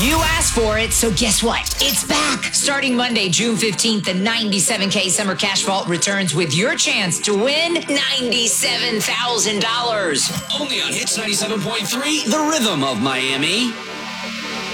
You asked for it, so guess what? It's back. Starting Monday, June 15th, the 97K Summer Cash Vault returns with your chance to win $97,000. Only on Hits 97.3, the rhythm of Miami.